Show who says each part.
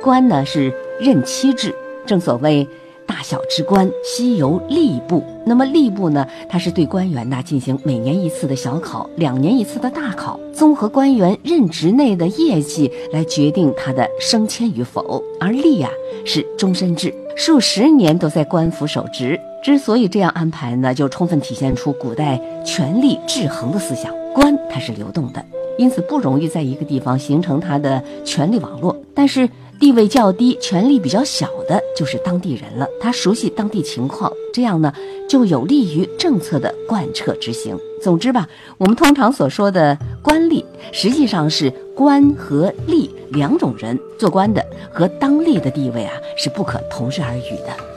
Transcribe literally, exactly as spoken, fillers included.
Speaker 1: 官呢是任期制，正所谓大小之官悉由吏部。那么吏部呢，它是对官员呢进行每年一次的小考，两年一次的大考，综合官员任职内的业绩来决定他的升迁与否。而吏啊是终身制，数十年都在官府守职。之所以这样安排呢，就充分体现出古代权力制衡的思想。官它是流动的，因此不容易在一个地方形成它的权力网络。但是地位较低、权力比较小的就是当地人了，他熟悉当地情况，这样呢就有利于政策的贯彻执行。总之吧，我们通常所说的官吏，实际上是官和吏两种人，做官的和当吏的地位啊是不可同日而语的。